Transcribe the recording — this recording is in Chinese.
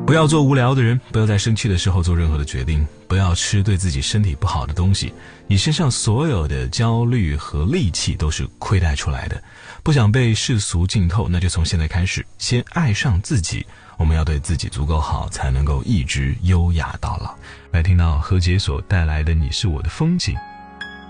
不要做无聊的人，不要在生气的时候做任何的决定，不要吃对自己身体不好的东西。你身上所有的焦虑和戾气都是亏待出来的。不想被世俗浸透，那就从现在开始，先爱上自己。我们要对自己足够好，才能够一直优雅到老。来听到何洁所带来的《你是我的风景》。